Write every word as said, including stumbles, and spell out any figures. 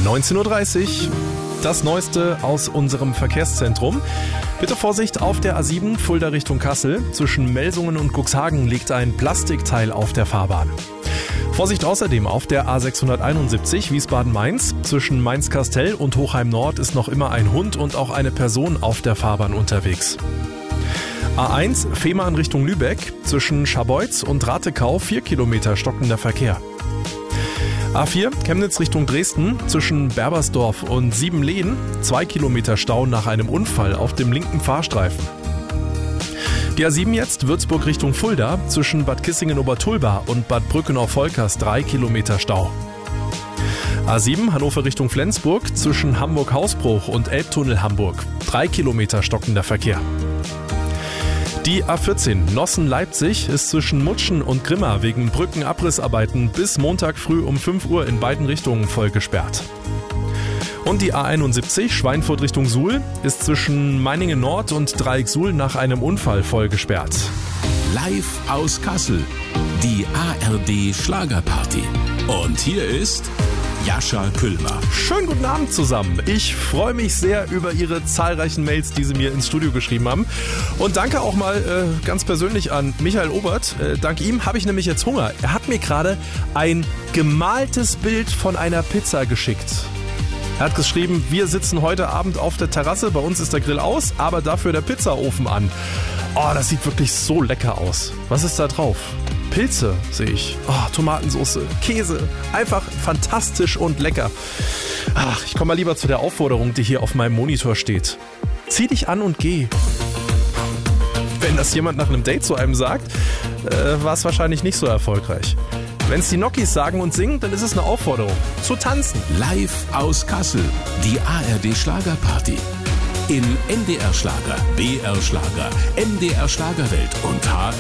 neunzehn Uhr dreißig. Das Neueste aus unserem Verkehrszentrum. Bitte Vorsicht auf der A sieben, Fulda Richtung Kassel. Zwischen Melsungen und Cuxhagen liegt ein Plastikteil auf der Fahrbahn. Vorsicht außerdem auf der A sechshunderteinundsiebzig Wiesbaden-Mainz. Zwischen Mainz-Kastell und Hochheim-Nord ist noch immer ein Hund und auch eine Person auf der Fahrbahn unterwegs. A eins, Fehmarn Richtung Lübeck. Zwischen Scharbeutz und Ratekau vier Kilometer stockender Verkehr. A vier, Chemnitz Richtung Dresden, zwischen Berbersdorf und Siebenlehen, zwei Kilometer Stau nach einem Unfall auf dem linken Fahrstreifen. Die A sieben jetzt, Würzburg Richtung Fulda, zwischen Bad Kissingen-Obertulba und Bad Brückenau-Volkers, drei Kilometer Stau. A sieben, Hannover Richtung Flensburg, zwischen Hamburg-Hausbruch und Elbtunnel Hamburg, drei Kilometer stockender Verkehr. Die A vierzehn, Nossen-Leipzig, ist zwischen Mutschen und Grimma wegen Brückenabrissarbeiten bis Montag früh um fünf Uhr in beiden Richtungen voll gesperrt. Und die A einundsiebzig, Schweinfurt Richtung Suhl, ist zwischen Meiningen Nord und Dreieck Suhl nach einem Unfall voll gesperrt. Live aus Kassel, die A R D Schlagerparty. Und hier ist Jascha Küllmer. Schönen guten Abend zusammen. Ich freue mich sehr über Ihre zahlreichen Mails, die Sie mir ins Studio geschrieben haben. Und danke auch mal äh, ganz persönlich an Michael Obert. Äh, dank ihm habe ich nämlich jetzt Hunger. Er hat mir gerade ein gemaltes Bild von einer Pizza geschickt. Er hat geschrieben, wir sitzen heute Abend auf der Terrasse, bei uns ist der Grill aus, aber dafür der Pizzaofen an. Oh, das sieht wirklich so lecker aus. Was ist da drauf? Pilze sehe ich. Oh, Tomatensauce, Käse. Einfach fantastisch und lecker. Ach, ich komme mal lieber zu der Aufforderung, die hier auf meinem Monitor steht. Zieh dich an und geh. Wenn das jemand nach einem Date zu einem sagt, äh, war es wahrscheinlich nicht so erfolgreich. Wenn es die Nokis sagen und singen, dann ist es eine Aufforderung. Zu tanzen. Live aus Kassel, die A R D Schlagerparty. In N D R Schlager, B R Schlager, M D R Schlagerwelt und H